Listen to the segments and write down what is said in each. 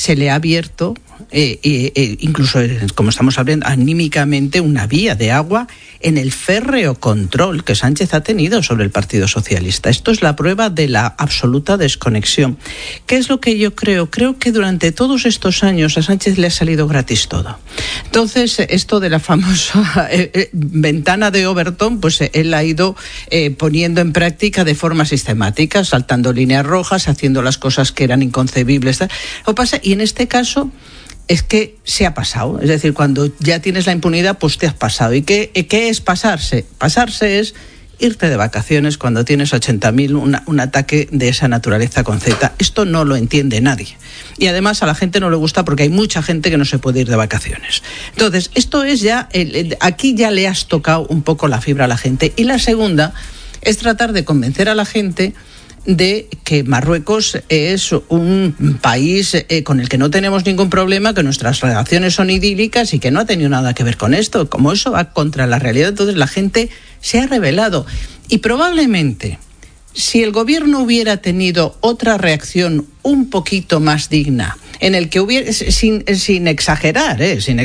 se le ha abierto, incluso como estamos hablando, anímicamente una vía de agua en el férreo control que Sánchez ha tenido sobre el Partido Socialista. Esto es la prueba de la absoluta desconexión. ¿Qué es lo que yo creo? Creo que durante todos estos años a Sánchez le ha salido gratis todo. Entonces, esto de la famosa ventana de Overton, pues él ha ido poniendo en práctica de forma sistemática, saltando líneas rojas, haciendo las cosas que eran inconcebibles. Lo pasa, y en este caso es que se ha pasado. Es decir, cuando ya tienes la impunidad, pues te has pasado. ¿Y qué es pasarse? Pasarse es irte de vacaciones cuando tienes 80.000, un ataque de esa naturaleza con Z. Esto no lo entiende nadie. Y además a la gente no le gusta porque hay mucha gente que no se puede ir de vacaciones. Entonces, esto es ya, aquí ya le has tocado un poco la fibra a la gente. Y la segunda es tratar de convencer a la gente de que Marruecos es un país con el que no tenemos ningún problema, que nuestras relaciones son idílicas y que no ha tenido nada que ver con esto. Como eso va contra la realidad, entonces la gente se ha rebelado. Y probablemente, si el gobierno hubiera tenido otra reacción un poquito más digna, en el que hubiera, sin exagerar, sin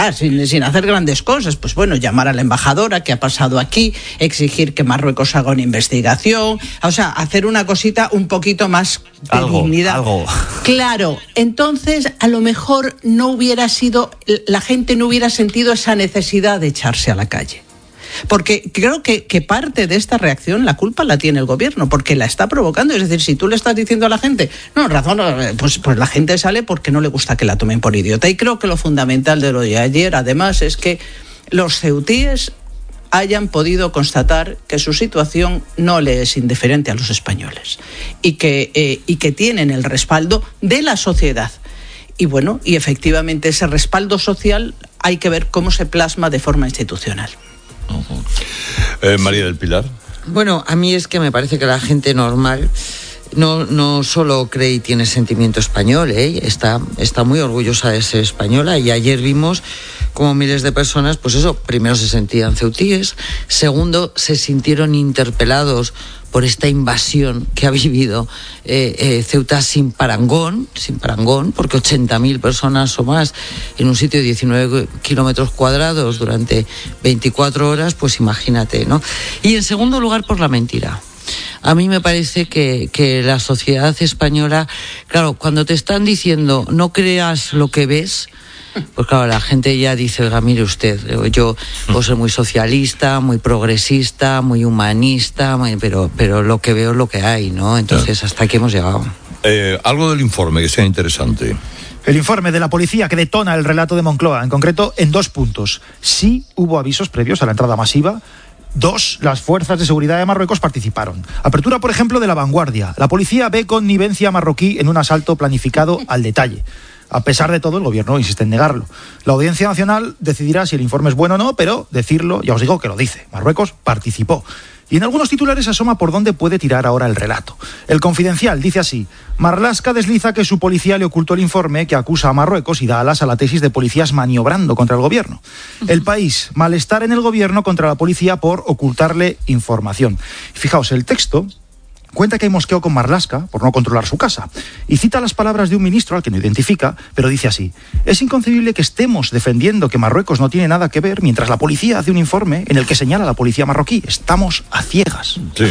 hacer grandes cosas, pues bueno, llamar a la embajadora, ¿qué ha pasado aquí?, exigir que Marruecos haga una investigación, o sea, hacer una cosita un poquito más de dignidad. Algo. Claro, entonces a lo mejor no hubiera sido, la gente no hubiera sentido esa necesidad de echarse a la calle. Porque creo que parte de esta reacción la culpa la tiene el gobierno, porque la está provocando. Es decir, si tú le estás diciendo a la gente, no, razón, pues la gente sale porque no le gusta que la tomen por idiota. Y creo que lo fundamental de lo de ayer, además, es que los ceutíes hayan podido constatar que su situación no le es indiferente a los españoles y que tienen el respaldo de la sociedad. Y bueno, y efectivamente ese respaldo social hay que ver cómo se plasma de forma institucional. María del Pilar. Bueno, a mí es que me parece que la gente normal no solo cree y tiene sentimiento español, está muy orgullosa de ser española, y ayer vimos como miles de personas, pues eso, primero se sentían ceutíes, segundo se sintieron interpelados por esta invasión que ha vivido Ceuta sin parangón, porque 80.000 personas o más en un sitio de 19 kilómetros cuadrados durante 24 horas, pues imagínate, ¿no? Y en segundo lugar, por la mentira. A mí me parece que la sociedad española, claro, cuando te están diciendo no creas lo que ves, pues claro, la gente ya dice, oiga, mire usted, yo soy muy socialista, muy progresista, muy humanista, pero lo que veo es lo que hay, ¿no? Entonces, hasta aquí hemos llegado. Algo del informe que sea interesante. El informe de la policía que detona el relato de Moncloa, en concreto en 2 puntos. Sí hubo avisos previos a la entrada masiva. 2, las fuerzas de seguridad de Marruecos participaron. Apertura, por ejemplo, de La Vanguardia. La policía ve connivencia marroquí en un asalto planificado al detalle. A pesar de todo, el gobierno insiste en negarlo. La Audiencia Nacional decidirá si el informe es bueno o no, pero decirlo, ya os digo que lo dice. Marruecos participó. Y en algunos titulares asoma por dónde puede tirar ahora el relato. El Confidencial dice así: Marlaska desliza que su policía le ocultó el informe que acusa a Marruecos y da alas a la tesis de policías maniobrando contra el gobierno. El País: malestar en el gobierno contra la policía por ocultarle información. Fijaos, el texto cuenta que hay mosqueo con Marlaska por no controlar su casa. Y cita las palabras de un ministro al que no identifica, pero dice así: es inconcebible que estemos defendiendo que Marruecos no tiene nada que ver mientras la policía hace un informe en el que señala a la policía marroquí. Estamos a ciegas. Sí.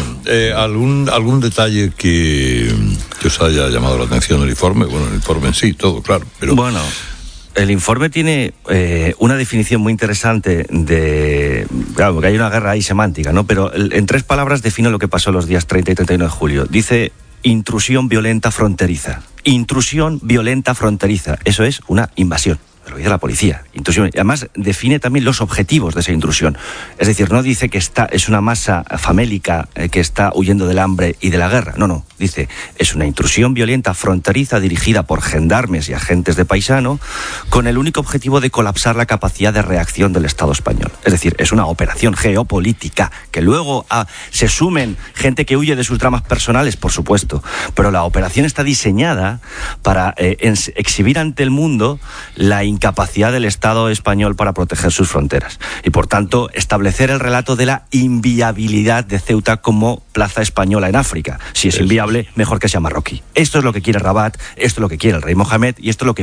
¿Algún detalle que os haya llamado la atención del informe? Bueno, el informe en sí, todo, claro. Pero... Bueno, el informe tiene una definición muy interesante de... Claro, porque hay una guerra ahí semántica, ¿no? Pero en 3 palabras define lo que pasó los días 30 y 31 de julio. Dice: intrusión violenta fronteriza. Intrusión violenta fronteriza. Eso es una invasión. Lo dice la policía, intrusión. Y además define también los objetivos de esa intrusión. Es decir, no dice que es una masa famélica que está huyendo del hambre y de la guerra. No. Dice, es una intrusión violenta fronteriza dirigida por gendarmes y agentes de paisano con el único objetivo de colapsar la capacidad de reacción del Estado español. Es decir, es una operación geopolítica que luego se sumen gente que huye de sus dramas personales, por supuesto. Pero la operación está diseñada para exhibir ante el mundo la incapacidad del Estado español para proteger sus fronteras y, por tanto, establecer el relato de la inviabilidad de Ceuta como plaza española en África. Si es inviable, mejor que sea marroquí. Esto es lo que quiere Rabat, esto es lo que quiere el rey Mohamed y esto es lo que